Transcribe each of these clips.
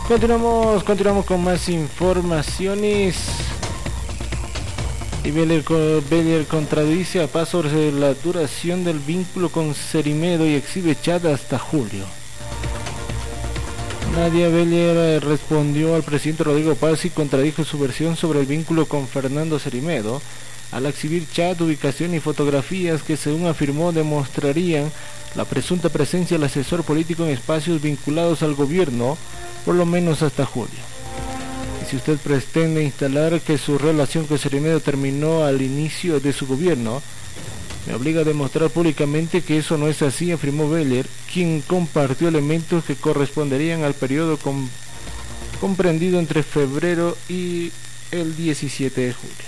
Continuamos con más informaciones. Y Beller contradice a Paz sobre la duración del vínculo con Cerimedo y exhibe chat hasta julio. Nadia Beller respondió al presidente Rodrigo Paz y contradijo su versión sobre el vínculo con Fernando Cerimedo al exhibir chat, ubicación y fotografías que, según afirmó, demostrarían la presunta presencia del asesor político en espacios vinculados al gobierno, por lo menos hasta julio. Y si usted pretende instalar que su relación con Cerimedo terminó al inicio de su gobierno, me obliga a demostrar públicamente que eso no es así, afirmó Beller, quien compartió elementos que corresponderían al periodo comprendido entre febrero y el 17 de julio.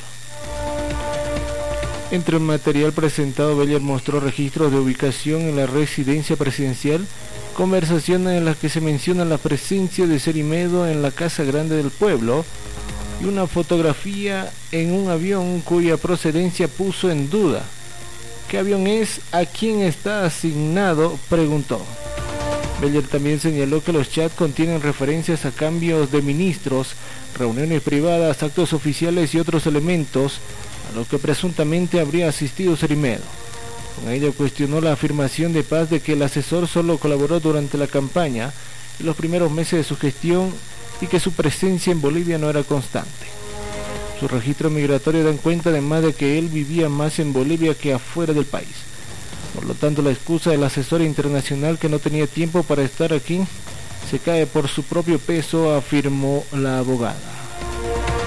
Entre el material presentado, Beller mostró registros de ubicación en la residencia presidencial, conversaciones en las que se menciona la presencia de Cerimedo en la Casa Grande del Pueblo y una fotografía en un avión cuya procedencia puso en duda. ¿Qué avión es? ¿A quién está asignado?, preguntó. Beller también señaló que los chats contienen referencias a cambios de ministros, reuniones privadas, actos oficiales y otros elementos a los que presuntamente habría asistido Cerimedo. Con ello cuestionó la afirmación de Paz de que el asesor solo colaboró durante la campaña y los primeros meses de su gestión y que su presencia en Bolivia no era constante. Sus registros migratorios dan cuenta además de que él vivía más en Bolivia que afuera del país. Por lo tanto, la excusa del asesor internacional que no tenía tiempo para estar aquí se cae por su propio peso, afirmó la abogada.